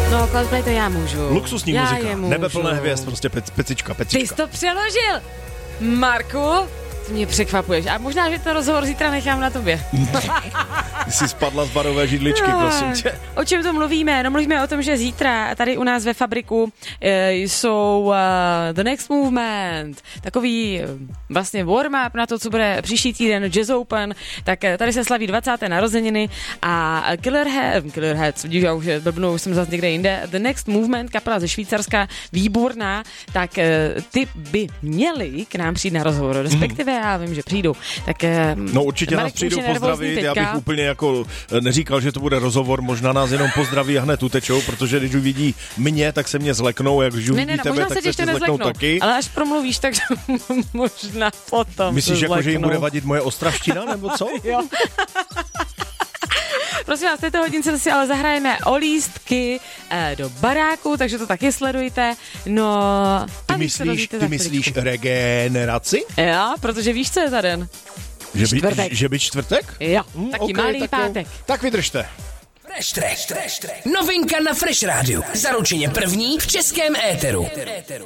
No, Coldplay to já můžu. Luxusní já muzika, nebe plné hvězd, prostě pecička. Ty jsi to přeložil, Marku? Ty mě překvapuješ. A možná, že ten rozhovor zítra nechám na tobě. Ty jsi spadla z barové židličky, prosím tě. O čem to mluvíme? No mluvíme o tom, že zítra tady u nás ve Fabriku jsou The Next Movement, takový vlastně warm-up na to, co bude příští týden Jazz Open, tak tady se slaví 20. narozeniny a Killerheads, vidíš, já už blbnou, jsem zase někde jinde, The Next Movement, kapela ze Švýcarska, výborná, tak ty by měli k nám přijít na rozhovor, respektive já vím, že přijdou. Tak, no určitě nás přijdou pozdravit, já bych úplně jako neříkal, že to bude rozhovor, možná nás jenom pozdraví a hned utečou, protože když uvidí mě, tak se mě zleknou, jak už uvidí tebe, tak se zleknou taky. Ale až promluvíš, tak možná potom. Myslíš, jako, že jim bude vadit moje ostravština, nebo co? Jo. Prosím vás, v této hodince si ale zahrajeme o lístky do baráku, takže to taky sledujte. No, ty myslíš regeneraci? Jo, protože víš, co je za den? Že by čtvrtek? Jo, taky okay, malý pátek. Tak vydržte. Fresh Track. Novinka na Fresh Rádiu. Zaručeně první v českém éteru.